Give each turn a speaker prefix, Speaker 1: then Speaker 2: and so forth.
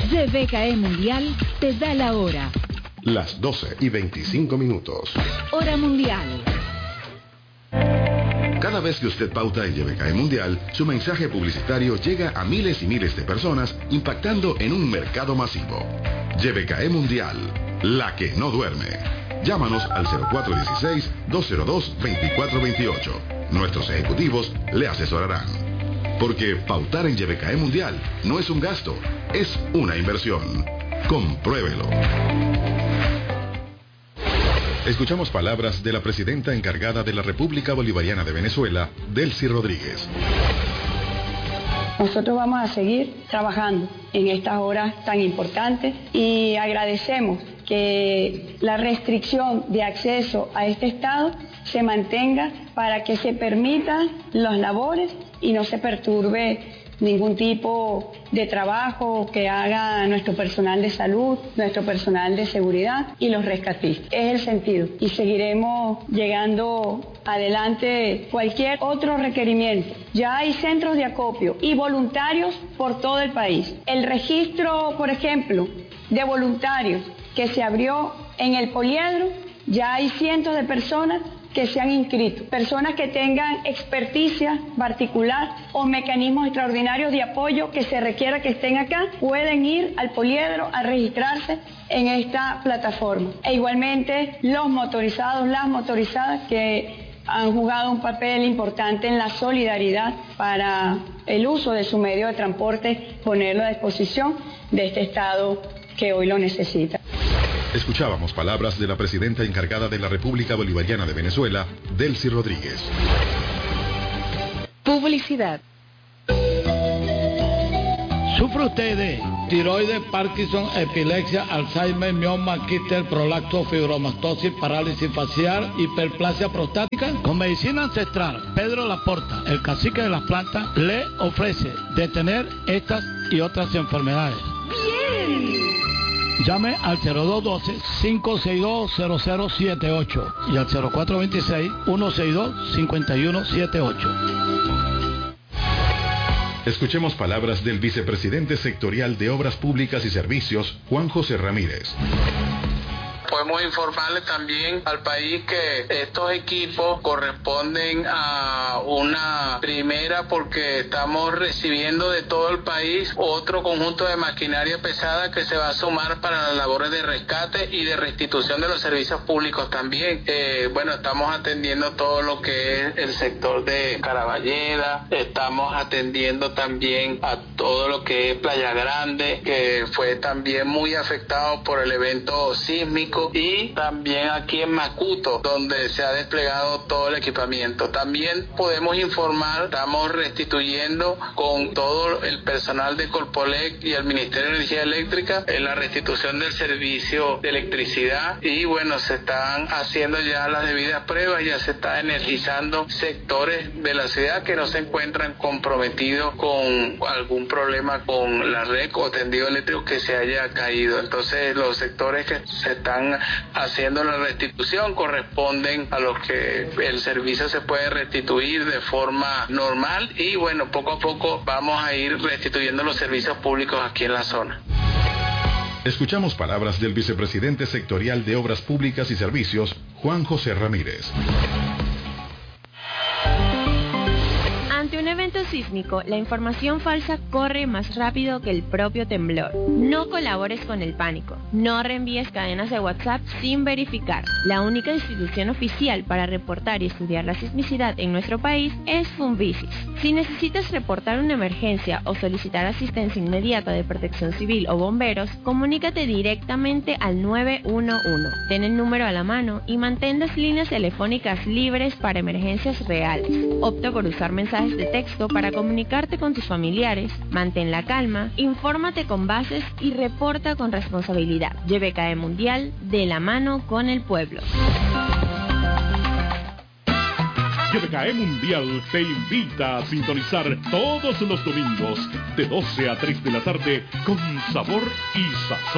Speaker 1: YBKE Mundial te da la hora.
Speaker 2: Las 12:25.
Speaker 1: Hora mundial.
Speaker 2: Cada vez que usted pauta en YBKE Mundial, su mensaje publicitario llega a miles y miles de personas, impactando en un mercado masivo. YBKE Mundial, la que no duerme. Llámanos al 0416-202-2428. Nuestros ejecutivos le asesorarán. Porque pautar en YBKE Mundial no es un gasto, es una inversión. Compruébelo. Escuchamos palabras de la presidenta encargada de la República Bolivariana de Venezuela, Delcy Rodríguez.
Speaker 3: Nosotros vamos a seguir trabajando en estas horas tan importantes y agradecemos que la restricción de acceso a este estado se mantenga para que se permitan las labores y no se perturbe ningún tipo de trabajo que haga nuestro personal de salud, nuestro personal de seguridad y los rescatistas. Es el sentido y seguiremos llegando adelante cualquier otro requerimiento. Ya hay centros de acopio y voluntarios por todo el país. El registro, por ejemplo, de voluntarios que se abrió en el Poliedro, ya hay cientos de personas que se han inscrito, personas que tengan experticia particular o mecanismos extraordinarios de apoyo que se requiera que estén acá, pueden ir al Poliedro a registrarse en esta plataforma. E igualmente los motorizados, las motorizadas que han jugado un papel importante en la solidaridad para el uso de su medio de transporte, ponerlo a disposición de este Estado que hoy lo necesita.
Speaker 2: Escuchábamos palabras de la presidenta encargada de la República Bolivariana de Venezuela, Delcy Rodríguez.
Speaker 1: Publicidad.
Speaker 4: ¿Sufre usted de tiroides, Parkinson, epilepsia, Alzheimer, mioma, quiste, prolapso, fibromastosis, parálisis facial, hiperplasia prostática? Con medicina ancestral, Pedro Laporta, el cacique de las plantas, le ofrece detener estas y otras enfermedades.
Speaker 1: ¡Bien!
Speaker 4: Llame al 0212-562-0078 y al 0426-162-5178.
Speaker 2: Escuchemos palabras del vicepresidente sectorial de Obras Públicas y Servicios, Juan José Ramírez.
Speaker 5: Podemos informarle también al país que estos equipos corresponden a una primera porque estamos recibiendo de todo el país otro conjunto de maquinaria pesada que se va a sumar para las labores de rescate y de restitución de los servicios públicos también. Estamos atendiendo todo lo que es el sector de Caraballeda, estamos atendiendo también a todo lo que es Playa Grande, que fue también muy afectado por el evento sísmico, y también aquí en Macuto, donde se ha desplegado todo el equipamiento. También podemos informar, estamos restituyendo con todo el personal de Colpolec y el Ministerio de Energía Eléctrica en la restitución del servicio de electricidad, y se están haciendo ya las debidas pruebas, ya se está energizando sectores de la ciudad que no se encuentran comprometidos con algún problema con la red o tendido eléctrico que se haya caído. Entonces los sectores que se están haciendo la restitución corresponden a los que el servicio se puede restituir de forma normal, y poco a poco vamos a ir restituyendo los servicios públicos aquí en la zona.
Speaker 2: Escuchamos palabras del vicepresidente sectorial de Obras Públicas y Servicios, Juan José Ramírez.
Speaker 6: Ante un evento sísmico, la información falsa corre más rápido que el propio temblor. No colabores con el pánico. No reenvíes cadenas de WhatsApp sin verificar. La única institución oficial para reportar y estudiar la sismicidad en nuestro país es Funvisis. Si necesitas reportar una emergencia o solicitar asistencia inmediata de Protección Civil o bomberos, comunícate directamente al 911. Ten el número a la mano y mantén las líneas telefónicas libres para emergencias reales. Opta por usar mensajes de texto para comunicarte con tus familiares, mantén la calma, infórmate con bases y reporta con responsabilidad. YBKE Mundial, de la mano con el pueblo.
Speaker 7: YBKE Mundial te invita a sintonizar todos los domingos de 12 a 3 de la tarde con sabor y sazón.